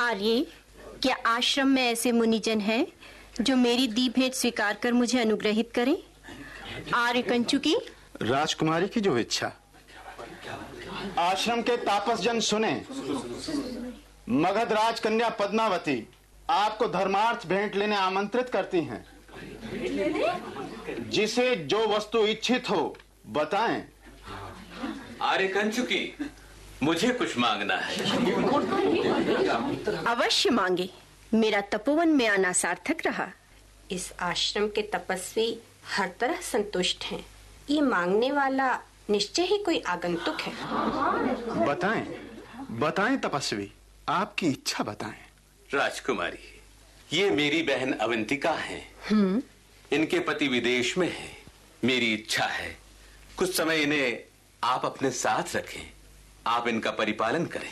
आर्य, क्या आश्रम में ऐसे मुनिजन हैं जो मेरी दी भेंट स्वीकार कर मुझे अनुग्रहित करें? आर्य कंचुकी। राजकुमारी की जो इच्छा। आश्रम के तापसजन सुने। मगध राजकन्या पद्मावती आपको धर्मार्थ भेंट लेने आमंत्रित करती हैं। जिसे जो वस्तु इच्छित हो बताएं। आर्य कंचुकी, मुझे कुछ मांगना है। अवश्य मांगे। मेरा तपोवन में आना सार्थक रहा। इस आश्रम के तपस्वी हर तरह संतुष्ट हैं। ये मांगने वाला निश्चय ही कोई आगंतुक है। बताएं, बताएं तपस्वी, आपकी इच्छा बताएं। राजकुमारी, ये मेरी बहन अवंतिका है। इनके पति विदेश में है। मेरी इच्छा है कुछ समय इन्हें आप अपने साथ रखें, आप इनका परिपालन करें।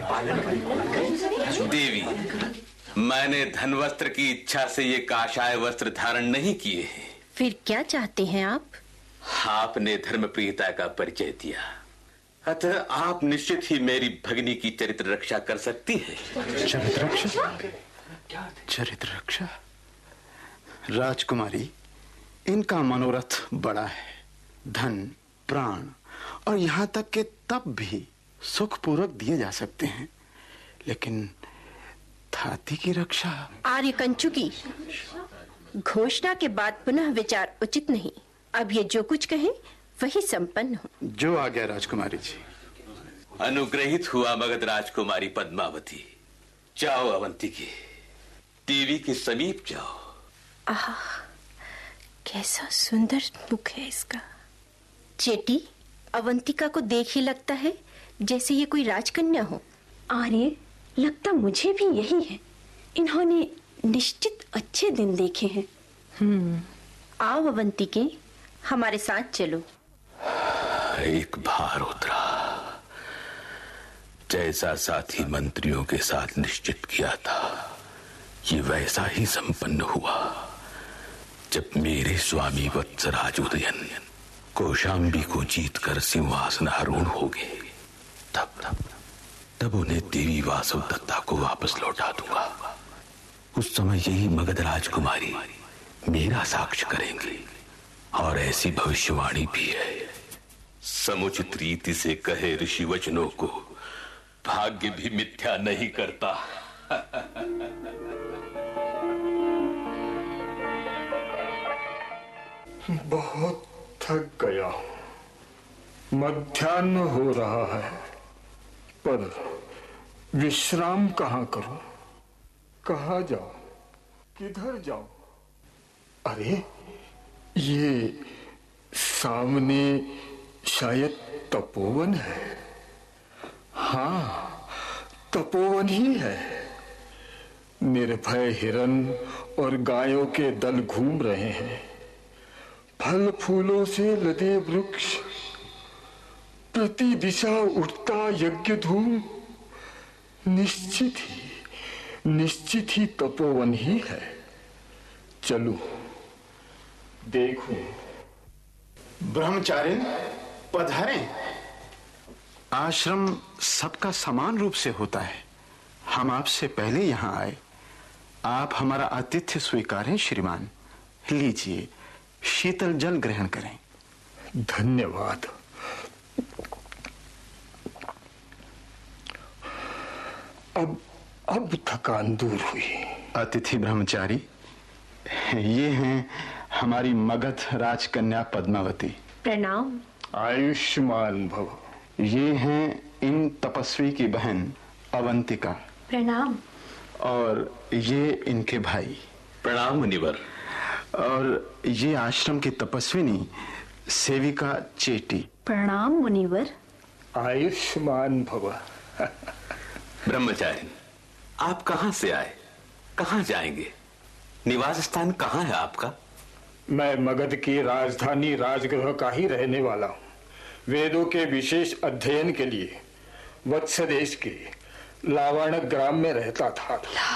देवी, मैंने धन वस्त्र की इच्छा से ये काषाय वस्त्र धारण नहीं किए हैं। फिर क्या चाहते हैं आप? आपने धर्म प्रियता का परिचय दिया, अतः आप निश्चित ही मेरी भगिनी की चरित्र रक्षा कर सकती हैं। चरित्र रक्षा? चरित्र रक्षा? राजकुमारी, इनका मनोरथ बड़ा है। धन, प्राण और यहाँ तक के तप भी सुखपूर्वक दिए जा सकते हैं, लेकिन धाती की रक्षा। आर्य कंचुकी, घोषणा के बाद पुनः विचार उचित नहीं। अब ये जो कुछ कहें वही संपन्न हो। जो आ गया राजकुमारी जी। अनुग्रहित हुआ मगध राजकुमारी पद्मावती। जाओ अवंतिके, देवी के समीप जाओ। आह, कैसा सुंदर मुख है इसका। चेटी, अवंतिका को देख ही लगता है जैसे ये कोई राजकन्या हो। आर्य, लगता मुझे भी यही है। इन्होंने निश्चित अच्छे दिन देखे हैं। आओ अवंतिके, हमारे साथ चलो। एक भार उतरा। जैसा साथी मंत्रियों के साथ निश्चित किया था, ये वैसा ही संपन्न हुआ। जब मेरे स्वामी वत्सराज उदयन कौशाम्बी को जीतकर सिंहासन आरूढ़ हो गए, तब उन्हें देवी वासव दत्ता को वापस लौटा दूंगा। उस समय यही मगध राजकुमारी मेरा साक्ष्य करेंगे, और ऐसी भविष्यवाणी भी है। समुचित रीति से कहे ऋषि वचनों को भाग्य भी मिथ्या नहीं करता। बहुत थक गया हूं। मध्याह्न हो रहा है, पर विश्राम कहाँ करूं? कहाँ जाऊं? किधर जाऊं? अरे, ये सामने शायद तपोवन है। हाँ, तपोवन ही है। निर्भय हिरन और गायों के दल घूम रहे हैं। फल फूलों से लदे वृक्ष, प्रति दिशा उठता यज्ञ धूम। निश्चित ही तपोवन ही है। चलूं, देखूं। ब्रह्मचारिण, पधारें। आश्रम सबका समान रूप से होता है। हम आपसे पहले यहाँ आए। आप हमारा आतिथ्य स्वीकारें श्रीमान। लीजिए, शीतल जल ग्रहण करें। धन्यवाद। अब थकान दूर हुई। अतिथि ब्रह्मचारी, ये हैं हमारी मगध राजकन्या पद्मावती। प्रणाम। आयुष्मान भव। ये हैं इन तपस्वी की बहन अवंतिका। प्रणाम। और ये इनके भाई। प्रणाम मुनिवर। और ये आश्रम की तपस्विनी सेविका चेटी। प्रणाम मुनिवर। आयुष्मान भव। ब्रह्मचारी, आप कहाँ से आए? कहाँ जाएंगे? निवास स्थान कहाँ है आपका? मैं मगध की राजधानी राजगृह का ही रहने वाला हूँ। वेदों के विशेष अध्ययन के लिए वत्स देश के लावाणक ग्राम में रहता था।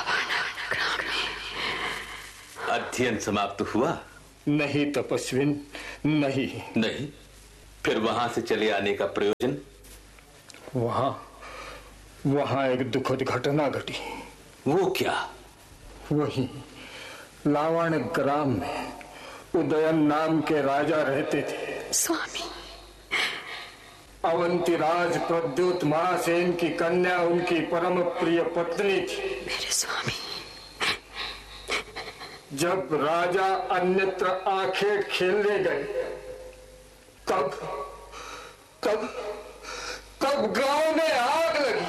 अध्ययन समाप्त हुआ? नहीं तपस्विन, नहीं। फिर वहां से चले आने का प्रयोजन? वहां एक दुखद घटना घटी। वो क्या? वही लावण ग्राम में उदयन नाम के राजा रहते थे। स्वामी, अवंती राज प्रद्युत महासेन की कन्या उनकी परम प्रिय पत्नी थी। मेरे स्वामी, जब राजा अन्यत्र आखेट खेलने गए तब तब तब गांव में आग लगी।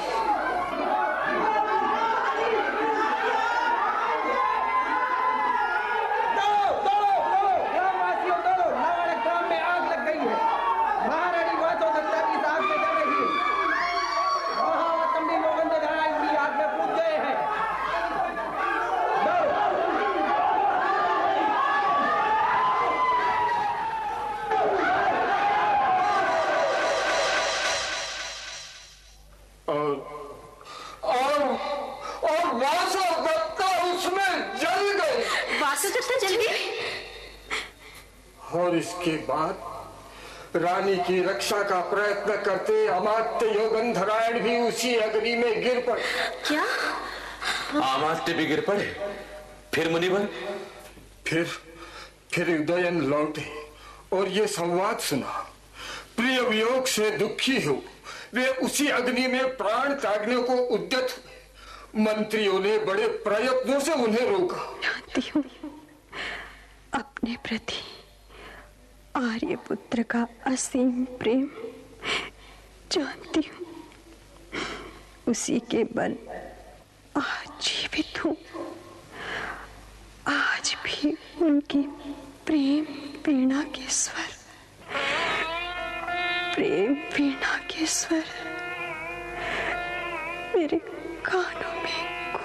और इसके बाद रानी की रक्षा का प्रयत्न करते अमात्य योगंधरायण भी उसी अग्नि में गिर पड़े। क्या? अमात्य भी गिर पड़े? फिर मुनिवर? फिर उदयन लौटे और ये संवाद सुना। प्रिय वियोग से दुखी हो वे उसी अग्नि में प्राण त्यागने को उद्यत हुए। मंत्रियों ने बड़े प्रयत्नों से उन्हें रोका। जानती हूँ अपने प्रति आर्यपुत्र का असीम प्रेम, जानती हूँ उसी के बल आज जीवित हूँ। आज भी उनकी प्रेम वीणा के स्वर, प्रेम वीणा के स्वर मेरे कानों में